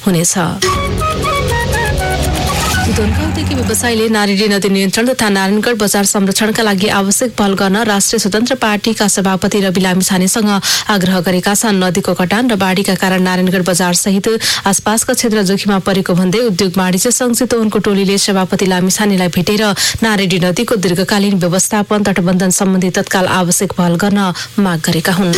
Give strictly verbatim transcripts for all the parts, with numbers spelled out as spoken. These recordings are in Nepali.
हुनेछ। चितवनका व्यवसायीले नारायणी नदी नियन्त्रण तथा नारायणगढ बजार संरक्षणका लागि आवश्यक पहल गर्न राष्ट्रिय स्वतन्त्र पार्टीका सभापति रवि लामिछानेसँग आग्रह गरेका छन्। नदीको कटान र बाढीका कारण नारायणगढ बजार सहित आसपासका क्षेत्र जोखिममा परेको भन्दै उद्योग वाणिज्य संघ चितवनको टोलीले सभापति लामिछानेलाई भेटेर नारायणी नदीको दीर्घकालीन व्यवस्थापन तटबन्धन सम्बन्धी तत्काल आवश्यक पहल गर्न माग गरेका हुन्।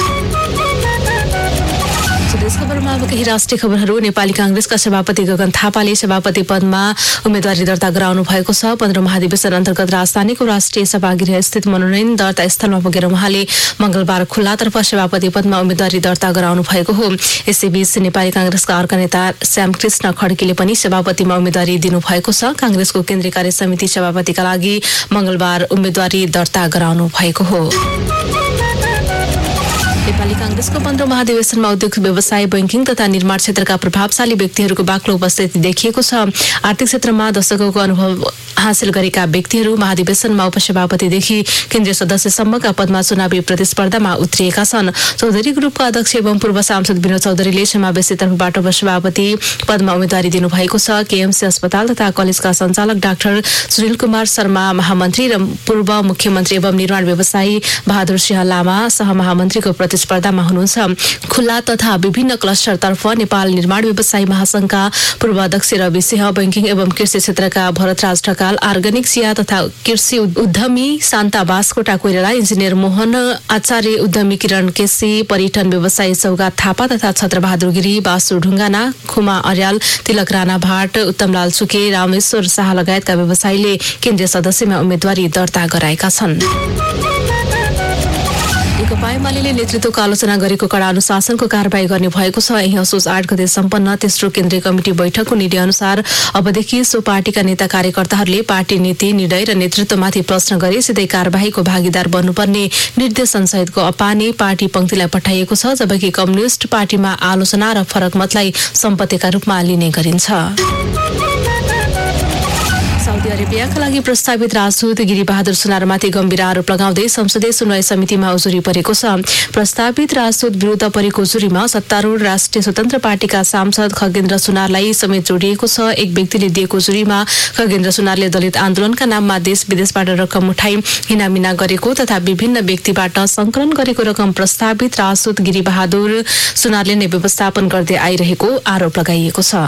देश खबरमा अब केही राष्ट्रिय खबरहरू। नेपाली कांग्रेसका सभापति गगन थापाले सभापति पदमा उम्मेदवारी दर्ता गराउनु भएको छ। पन्ध्र महाधिवेशन अन्तर्गत राजधानीको राष्ट्रिय सभागृह स्थित मनोनयन दर्ता स्थलमा पुगेर उहाँले मंगलबार खुल्लातर्फ सभापति पदमा उम्मेदवारी दर्ता गराउनु भएको हो। यसैबीच नेपाली कांग्रेसका अर्का नेता श्यामकृष्ण खड्कीले पनि सभापतिमा उम्मेदवारी दिनुभएको छ। कांग्रेसको केन्द्रीय कार्य समिति सभापतिका लागि मंगलबार उम्मेदवारी दर्ता गराउनु भएको हो। नेपाली कांग्रेसको पन्ध्र महाधिवेशनमा उद्योग व्यवसाय बैंकिङ तथा निर्माण क्षेत्रका प्रभावशाली व्यक्तिहरूको बाक्लो उपस्थिति देखिएको छ। आर्थिक क्षेत्रमा दशकौंको अनुभव हासिल गरेका व्यक्तिहरू महाधिवेशनमा उपसभापतिदेखि केन्द्रीय सदस्यसम्मका पदमा चुनावी प्रतिस्पर्धामा उत्रिएका छन्। चौधरी ग्रुपका अध्यक्ष एवं पूर्व सांसद विनोद चौधरीले समावेशी तर्फबाट उपसभापति पदमा उम्मेदवारी दिनुभएको छ। केएमसी अस्पताल तथा कलेजका सञ्चालक डाक्टर सुनिल कुमार शर्मा महामन्त्री र पूर्व मुख्यमन्त्री एवं निर्माण व्यवसायी बहादुर सिंह लामा सहमहामन्त्रीको प्रतिस्पर्धामा हुनुहुन्छ। खुल्ला तथा विभिन्न क्लस्टरतर्फ नेपाल निर्माण व्यवसायी महासंघका पूर्व अध्यक्ष रवि सिंह, बैंकिङ एवं कृषि क्षेत्रका भरतराज ढकाल, अर्ग्यानिक चिया तथा कृषि उद्यमी शान्ता बास्कोटा कोइराला, इन्जिनियर मोहन आचार्य, उद्यमी किरण केसी, पर्यटन व्यवसायी सौगात थापा तथा छत्रबहादुर गिरी, बासु ढुङ्गाना, खुमा अर्याल, तिलक राणा भाट, उत्तमलाल सुके, रामेश्वर शाह लगायतका व्यवसायीले केन्द्रीय सदस्यमा उम्मेदवारी दर्ता गराएका छन्। नेकपा एमाले नेतृत्वको आलोचना गरेको कड़ा अनुशासनको कारबाही गर्ने भएको छ। यही असोज आठ गते सम्पन्न तेस्रो केन्द्रीय कमिटी बैठकको निर्णय अनुसार अबदेखि सो पार्टीका नेता कार्यकर्ताहरूले पार्टी नीति, निर्णय र नेतृत्वमाथि प्रश्न गरी सिधै कारबाहीको भागीदार बन्नुपर्ने निर्देशन सहितको अपाने पार्टी पंक्तिलाई पठाइएको छ। जबकि कम्युनिष्ट पार्टीमा आलोचना र फरक मतलाई सम्पत्तिका रूपमा लिने गरिन्छ। साउदी अरेबियाका लागि प्रस्तावित राजदूत गिरिबहादुर सुनारमाथि गम्भीर आरोप लगाउँदै संसदीय सुनवाई समितिमा उजुरी परेको छ। प्रस्तावित राजदूत विरुद्ध परेको उजुरीमा सत्तारूढ राष्ट्रिय स्वतन्त्र पार्टीका सांसद खगेन्द्र सुनारलाई समेत जोडिएको छ। एक व्यक्तिले दिएको उजुरीमा खगेन्द्र सुनारले दलित आन्दोलनका नाममा देश विदेशबाट रकम उठाई हिनामिना गरेको तथा विभिन्न व्यक्तिबाट संकलन गरेको रकम प्रस्तावित राजदूत गिरिबहादुर सुनारले नै व्यवस्थापन गर्दै आइरहेको आरोप लगाइएको छ।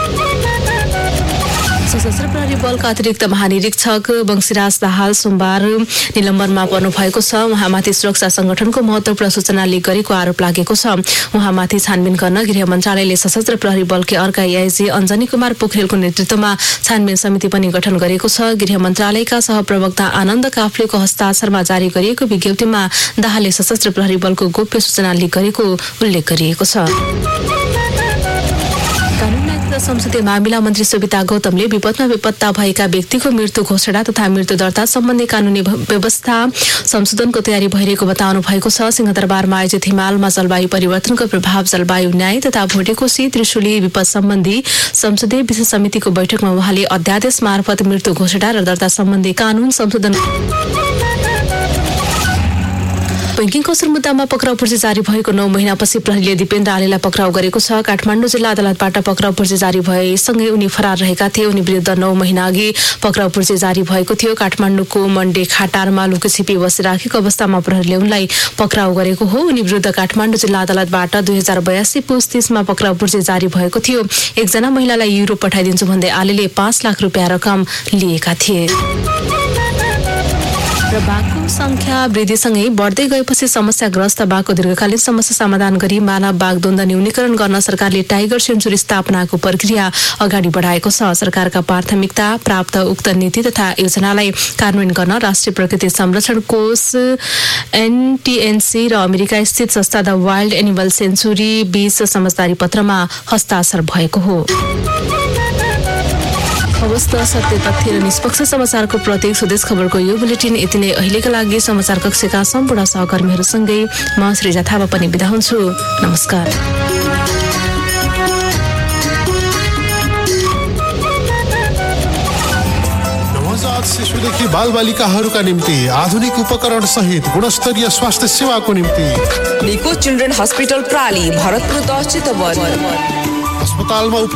सशस्त्र प्रहरी बलका अतिरिक्त महानिरीक्षक वंशीराज दाहाल सोमबार निलम्बनमा पर्नु भएको छ। उहाँमाथि सुरक्षा संगठनको महत्वपूर्ण सूचना लिक गरेको आरोप लागेको छ। उहाँमाथि छानबिन गर्न गृह मन्त्रालयले सशस्त्र प्रहरी बलकी अर्का एआइजी अञ्जनी कुमार पोखरेलको नेतृत्वमा छानबिन समिति पनि गठन गरेको छ। गृह मन्त्रालयका सहप्रवक्ता आनन्द काफ्लेको हस्ताक्षरमा जारी गरिएको विज्ञप्तिमा दाहालले सशस्त्र प्रहरी बलको गोप्य सूचना लिक गरेको उल्लेख गरिएको छ। संसदीय मामिला मन्त्री सुविता गौतमले विपदमा बेपत्ता भएका व्यक्तिको मृत्यु घोषणा तथा मृत्यु दर्ता सम्बन्धी कानूनी व्यवस्था संशोधनको तयारी भइरहेको बताउनु भएको छ। सिंहदरबारमा आयोजित हिमालमा जलवायु परिवर्तनको प्रभाव, जलवायु न्याय तथा भोटेकोशी त्रिशुली विपद सम्बन्धी संसदीय विशेष समितिको बैठकमा उहाँले अध्यादेश मार्फत मृत्यु घोषणा र दर्ता सम्बन्धी कानून संशोधन बैंकिङ कसुर मुद्दामा पक्राउ पर्ची जारी भएको नौ महिनापछि प्रहरीले दिपेन्द्र आलेलाई पक्राउ गरेको छ। काठमाडौँ जिल्ला अदालतबाट पक्राउ पर्ची जारी भएसँगै उनी फरार रहेका थिए। उनी विरुद्ध नौ महिना अघि पक्राउ पर्ची जारी भएको थियो। काठमाडौँको मण्डे खाटारमा लुकेछिपी बसिराखेको अवस्थामा प्रहरीले उनलाई पक्राउ गरेको हो। उनी विरुद्ध काठमाडौँ जिल्ला अदालतबाट दुई हजार बयासी पुस तीसमा पक्राउ पर्ची जारी भएको थियो। एकजना महिलालाई युरोप पठाइदिन्छु भन्दै आलेले पाँच लाख रुपियाँ रकम लिएका थिए। र बाघको संख्या वृद्धिसँगै बढ्दै गएपछि समस्याग्रस्त बाघको दीर्घकालीन समस्या समाधान गरी मानव बाघ द्वन्द्व न्यूनीकरण गर्न सरकारले टाइगर सेन्चुरी स्थापनाको प्रक्रिया अगाडि बढाएको छ। सरकारका प्राथमिकता प्राप्त उक्त नीति तथा योजनालाई कार्यान्वयन गर्न राष्ट्रिय प्रकृति संरक्षण कोष एनटीएनसी र अमेरिका स्थित संस्था द वाइल्ड एनिमल सेन्चुरी बीच समझदारी पत्रमा हस्ताक्षर भएको हो। अवस्थ सत्य तथ्य र निष्पक्ष समाचारको प्रतीक स्वदेश खबरको यो बुलेटिन यति नै। अहिलेका लागि समाचार कक्षका सम्पूर्ण सहकर्मीहरूसँगै म श्रीजा थापा पनि बिदा हुन्छु। नमस्कार। नवजात शिशुदेखि बालबालिकाहरूका निम्ति आधुनिक उपकरण सहित गुणस्तरीय स्वास्थ्य सेवाको निम्ति निको चिल्ड्रेन हस्पिटल प्राली भरतपुर दस चितवन अस्पतालमा